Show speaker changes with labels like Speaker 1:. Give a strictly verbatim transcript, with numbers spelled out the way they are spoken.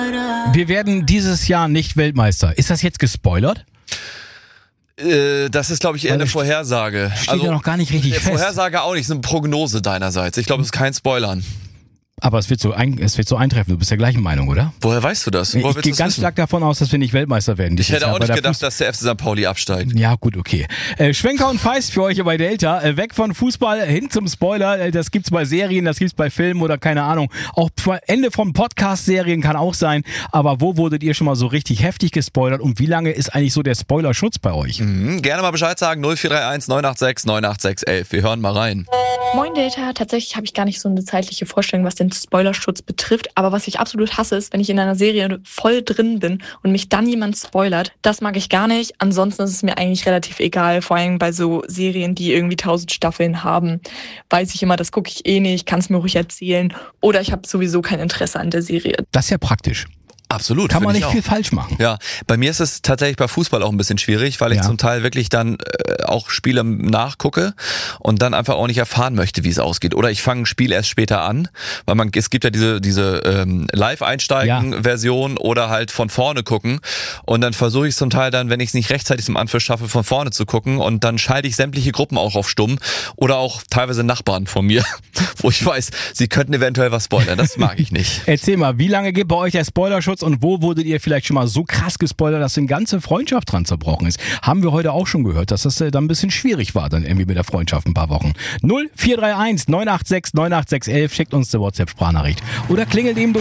Speaker 1: Wir werden dieses Jahr nicht Weltmeister. Ist das jetzt gespoilert?
Speaker 2: Äh, das ist, glaube ich, eher
Speaker 1: Weil
Speaker 2: eine
Speaker 1: das
Speaker 2: Vorhersage.
Speaker 1: Steht
Speaker 2: Also,
Speaker 1: ja noch gar nicht richtig
Speaker 2: eine
Speaker 1: fest.
Speaker 2: Vorhersage auch nicht, es ist eine Prognose deinerseits. Ich glaube, es ist kein Spoilern.
Speaker 1: Aber es wird so ein, es wird so eintreffen. Du bist der gleichen Meinung, oder?
Speaker 2: Woher weißt du das? Woher
Speaker 1: Ich
Speaker 2: willst
Speaker 1: gehe
Speaker 2: du's
Speaker 1: ganz
Speaker 2: wissen?
Speaker 1: stark davon aus, dass wir nicht Weltmeister werden.
Speaker 2: Ich hätte auch nicht gedacht,
Speaker 1: Fuß-
Speaker 2: dass der F C Sankt Pauli absteigt.
Speaker 1: Ja, gut, okay. Äh, Schwenker und Feist für euch bei Delta. Äh, weg von Fußball hin zum Spoiler. Äh, das gibt's bei Serien, das gibt's bei Filmen oder keine Ahnung. Auch Ende von Podcast-Serien kann auch sein. Aber wo wurdet ihr schon mal so richtig heftig gespoilert? Und wie lange ist eigentlich so der Spoilerschutz bei euch?
Speaker 2: Mhm, gerne mal Bescheid sagen. null vier drei eins neun acht sechs neun acht sechs elf. Wir hören mal rein.
Speaker 3: Moin Delta, tatsächlich habe ich gar nicht so eine zeitliche Vorstellung, was den Spoilerschutz betrifft. Aber was ich absolut hasse, ist, wenn ich in einer Serie voll drin bin und mich dann jemand spoilert. Das mag ich gar nicht. Ansonsten ist es mir eigentlich relativ egal. Vor allem bei so Serien, die irgendwie tausend Staffeln haben, weiß ich immer, das gucke ich eh nicht, kann es mir ruhig erzählen. Oder ich habe sowieso kein Interesse an der Serie.
Speaker 1: Das ist ja praktisch.
Speaker 2: Absolut.
Speaker 1: Kann man
Speaker 2: find
Speaker 1: nicht
Speaker 2: ich auch.
Speaker 1: viel falsch machen.
Speaker 2: Ja, bei mir ist es tatsächlich bei Fußball auch ein bisschen schwierig, weil ich
Speaker 1: Ja.
Speaker 2: zum Teil wirklich dann äh, auch Spiele nachgucke und dann einfach auch nicht erfahren möchte, wie es ausgeht. Oder ich fange ein Spiel erst später an, weil man es gibt ja diese diese ähm, Live-Einsteigen-Version oder halt von vorne gucken und dann versuche ich zum Teil dann, wenn ich es nicht rechtzeitig zum Anschluss schaffe, von vorne zu gucken und dann schalte ich sämtliche Gruppen auch auf stumm oder auch teilweise Nachbarn von mir, wo ich weiß, sie könnten eventuell was spoilern. Das mag ich nicht.
Speaker 1: Erzähl mal, wie lange geht bei euch der Spoilerschutz und wo wurdet ihr vielleicht schon mal so krass gespoilert, dass eine ganze Freundschaft dran zerbrochen ist? Haben wir heute auch schon gehört, dass das äh, dann ein bisschen schwierig war, dann irgendwie mit der Freundschaft ein paar Wochen. null vier drei eins neun acht sechs neun acht sechs elf, schickt uns eine WhatsApp-Sprachnachricht oder klingelt eben durch.